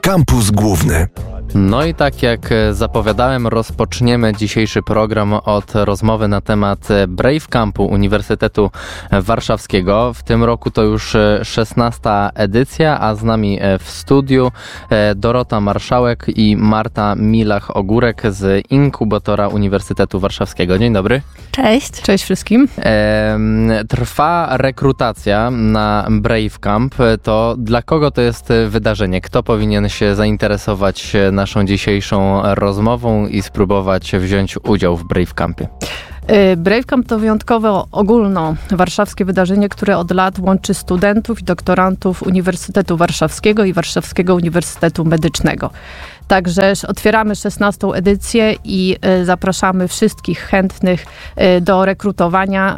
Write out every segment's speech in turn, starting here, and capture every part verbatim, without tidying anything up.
Kampus Główny. No i tak jak zapowiadałem, rozpoczniemy dzisiejszy program od rozmowy na temat Brave Campu Uniwersytetu Warszawskiego. W tym roku to już szesnasta edycja, a z nami w studiu Dorota Marszałek i Marta Milach-Ogórek z inkubatora Uniwersytetu Warszawskiego. Dzień dobry. Cześć. Cześć wszystkim. Trwa rekrutacja na Brave Camp. To dla kogo to jest wydarzenie? Kto powinien się zainteresować naszą dzisiejszą rozmową i spróbować wziąć udział w Brave Campie? Brave Camp to wyjątkowe ogólnowarszawskie wydarzenie, które od lat łączy studentów i doktorantów Uniwersytetu Warszawskiego i Warszawskiego Uniwersytetu Medycznego. Także otwieramy szesnastą edycję i zapraszamy wszystkich chętnych do rekrutowania.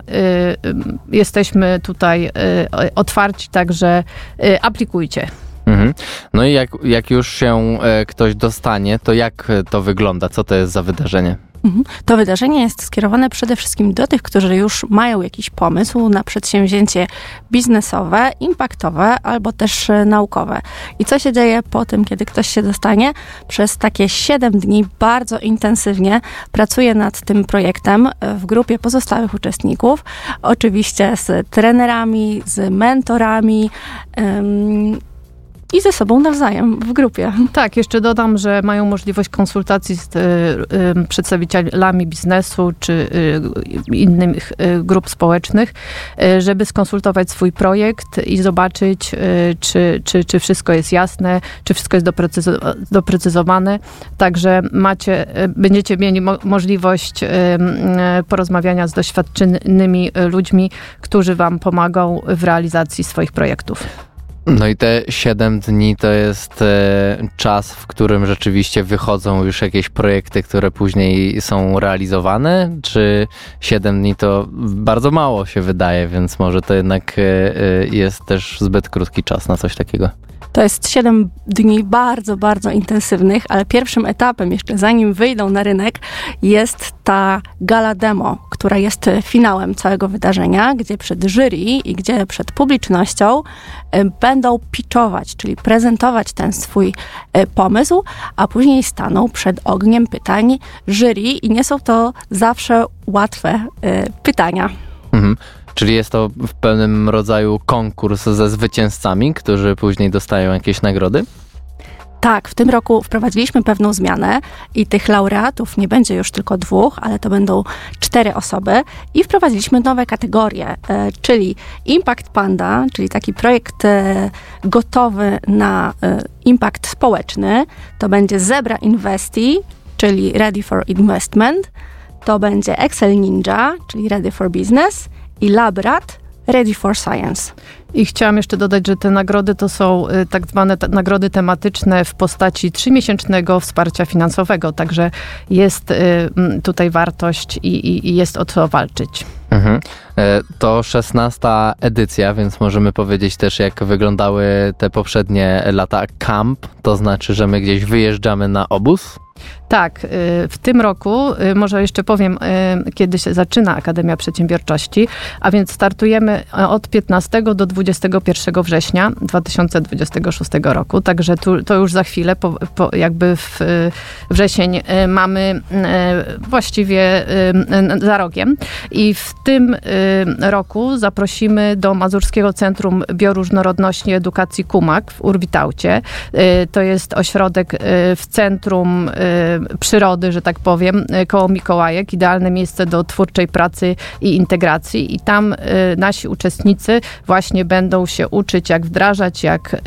Jesteśmy tutaj otwarci, także aplikujcie. Mhm. No i jak, jak już się ktoś dostanie, to jak to wygląda? Co to jest za wydarzenie? To wydarzenie jest skierowane przede wszystkim do tych, którzy już mają jakiś pomysł na przedsięwzięcie biznesowe, impaktowe albo też naukowe. I co się dzieje po tym, kiedy ktoś się dostanie? Przez takie siedem dni bardzo intensywnie pracuje nad tym projektem w grupie pozostałych uczestników. Oczywiście z trenerami, z mentorami, ym, i ze sobą nawzajem w grupie. Tak, jeszcze dodam, że mają możliwość konsultacji z y, y, przedstawicielami biznesu czy y, innych y, grup społecznych, y, żeby skonsultować swój projekt i zobaczyć, y, czy, czy, czy wszystko jest jasne, czy wszystko jest doprecyzo- doprecyzowane. Także macie, y, będziecie mieli mo- możliwość y, y, porozmawiania z doświadczonymi ludźmi, którzy wam pomogą w realizacji swoich projektów. No i te siedem dni to jest e, czas, w którym rzeczywiście wychodzą już jakieś projekty, które później są realizowane, czy siedem dni to bardzo mało się wydaje, więc może to jednak e, e, jest też zbyt krótki czas na coś takiego. To jest siedem dni bardzo, bardzo intensywnych, ale pierwszym etapem, jeszcze zanim wyjdą na rynek, jest ta gala demo, która jest finałem całego wydarzenia, gdzie przed jury i gdzie przed publicznością będą pitchować, czyli prezentować ten swój pomysł, a później staną przed ogniem pytań jury i nie są to zawsze łatwe pytania. Mhm. Czyli jest to w pewnym rodzaju konkurs ze zwycięzcami, którzy później dostają jakieś nagrody? Tak, w tym roku wprowadziliśmy pewną zmianę i tych laureatów nie będzie już tylko dwóch, ale to będą cztery osoby i wprowadziliśmy nowe kategorie, e, czyli Impact Panda, czyli taki projekt e, gotowy na e, impact społeczny. To będzie Zebra Investi, czyli Ready for Investment. To będzie Excel Ninja, czyli Ready for Business i Labrat, Ready for Science. I chciałam jeszcze dodać, że te nagrody to są y, tak zwane t- nagrody tematyczne w postaci trzymiesięcznego wsparcia finansowego, także jest y, tutaj wartość i, i, i jest o co walczyć. Mhm. To szesnasta edycja, więc możemy powiedzieć też, jak wyglądały te poprzednie lata camp, to znaczy, że my gdzieś wyjeżdżamy na obóz? Tak, w tym roku, może jeszcze powiem, kiedy się zaczyna Akademia Przedsiębiorczości, a więc startujemy od piętnastego do dwudziestego pierwszego września dwa tysiące dwudziestego szóstego roku, także tu, to już za chwilę, po, po jakby w wrzesień mamy właściwie za rogiem i w tym roku zaprosimy do Mazurskiego Centrum Bioróżnorodności i Edukacji Kumak w Urwitaucie. To jest ośrodek w centrum przyrody, że tak powiem, koło Mikołajek. Idealne miejsce do twórczej pracy i integracji. I tam nasi uczestnicy właśnie będą się uczyć, jak wdrażać, jak,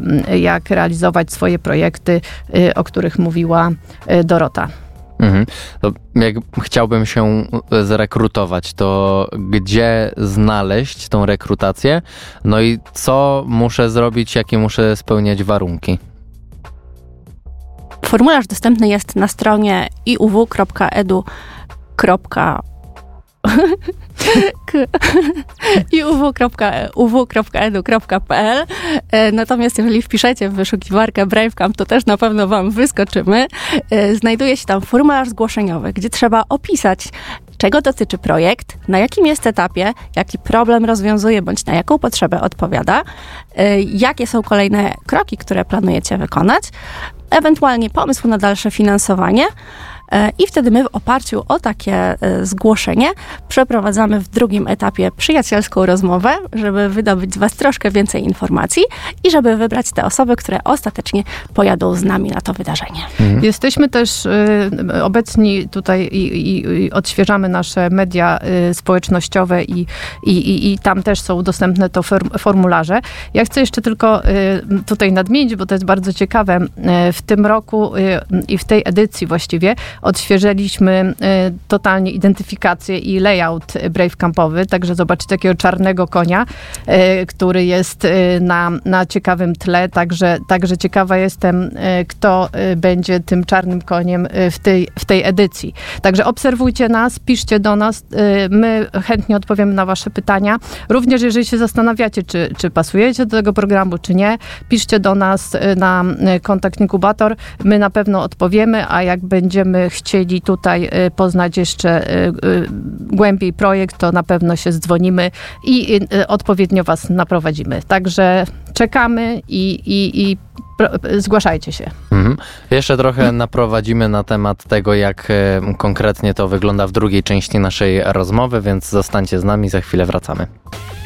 jak realizować swoje projekty, o których mówiła Dorota. Mhm. To jak chciałbym się zrekrutować, to gdzie znaleźć tą rekrutację? No i co muszę zrobić, jakie muszę spełniać warunki? Formularz dostępny jest na stronie i u w kropka e d u kropka i u w kropka e d u kropka p l. Natomiast jeżeli wpiszecie w wyszukiwarkę Brave Camp, to też na pewno wam wyskoczymy. Znajduje się tam formularz zgłoszeniowy, gdzie trzeba opisać, czego dotyczy projekt, na jakim jest etapie, jaki problem rozwiązuje, bądź na jaką potrzebę odpowiada, jakie są kolejne kroki, które planujecie wykonać, ewentualnie pomysł na dalsze finansowanie. I wtedy my w oparciu o takie zgłoszenie przeprowadzamy w drugim etapie przyjacielską rozmowę, żeby wydobyć z Was troszkę więcej informacji i żeby wybrać te osoby, które ostatecznie pojadą z nami na to wydarzenie. Mhm. Jesteśmy też y, obecni tutaj i, i, i odświeżamy nasze media y, społecznościowe i, i, i, i tam też są dostępne to formularze. Ja chcę jeszcze tylko y, tutaj nadmienić, bo to jest bardzo ciekawe. Y, w tym roku y, i w tej edycji właściwie odświeżyliśmy y, totalnie identyfikację i layout Brave Campowy, także zobaczycie takiego czarnego konia, y, który jest y, na, na ciekawym tle, także, także ciekawa jestem, y, kto y, będzie tym czarnym koniem y, w, tej, w tej edycji. Także obserwujcie nas, piszcie do nas, y, my chętnie odpowiemy na wasze pytania. Również jeżeli się zastanawiacie, czy, czy pasujecie do tego programu, czy nie, piszcie do nas y, na y, kontakt Inkubator, my na pewno odpowiemy, a jak będziemy chcieli tutaj poznać jeszcze głębiej projekt, to na pewno się zdzwonimy i odpowiednio was naprowadzimy. Także czekamy i, i, i zgłaszajcie się. Mhm. Jeszcze trochę naprowadzimy na temat tego, jak konkretnie to wygląda w drugiej części naszej rozmowy, więc zostańcie z nami, za chwilę wracamy.